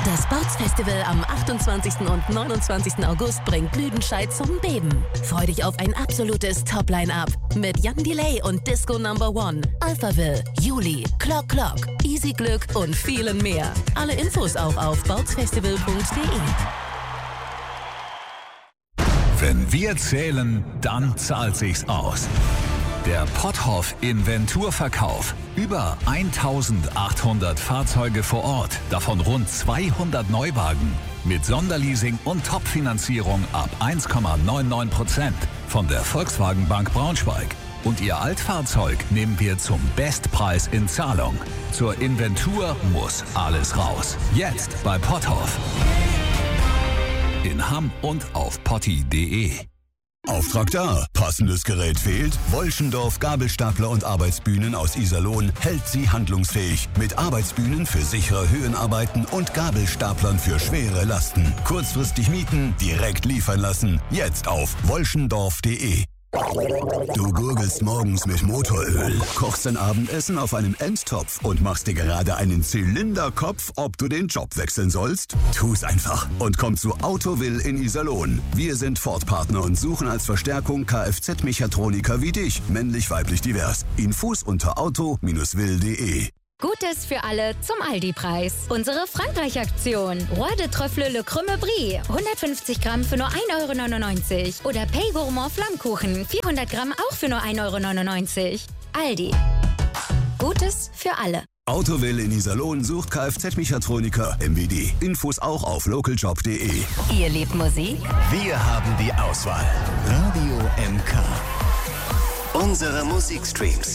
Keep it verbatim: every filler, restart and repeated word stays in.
Das Bootsfestival am achtundzwanzigsten und neunundzwanzigsten August bringt Lüdenscheid zum Beben. Freu dich auf ein absolutes Top-Line-Up mit Jan Delay und Disco Number One, Alphaville, Juli, Clock Clock, Easy Glück und vielen mehr. Alle Infos auch auf bootsfestival punkt de. Wenn wir zählen, dann zahlt sich's aus. Der Potthoff Inventurverkauf. Über eintausendachthundert Fahrzeuge vor Ort, davon rund zweihundert Neuwagen. Mit Sonderleasing und Top-Finanzierung ab eins Komma neunundneunzig Prozent von der Volkswagen Bank Braunschweig. Und Ihr Altfahrzeug nehmen wir zum Bestpreis in Zahlung. Zur Inventur muss alles raus. Jetzt bei Potthoff. In Hamm und auf potti punkt de. Auftrag da. Passendes Gerät fehlt? Wolschendorf Gabelstapler und Arbeitsbühnen aus Iserlohn hält Sie handlungsfähig. Mit Arbeitsbühnen für sichere Höhenarbeiten und Gabelstaplern für schwere Lasten. Kurzfristig mieten, direkt liefern lassen. Jetzt auf wolschendorf punkt de. Du gurgelst morgens mit Motoröl, kochst dein Abendessen auf einem Endtopf und machst dir gerade einen Zylinderkopf, ob du den Job wechseln sollst? Tu's einfach und komm zu Autowill in Iserlohn. Wir sind Ford-Partner und suchen als Verstärkung Kfz-Mechatroniker wie dich, männlich-weiblich divers. Infos unter auto Bindestrich will punkt de. Gutes für alle zum Aldi-Preis. Unsere Frankreich-Aktion. Roi de Trüffle Le Crème Brie. hundertfünfzig Gramm für nur ein Euro neunundneunzig. Oder Pay Gourmand Flammkuchen. vierhundert Gramm auch für nur ein Euro neunundneunzig. Aldi. Gutes für alle. Autowill in Iserlohn sucht Kfz-Mechatroniker M W D. Infos auch auf localjob punkt de. Ihr liebt Musik? Wir haben die Auswahl. Radio M K. Unsere Musikstreams.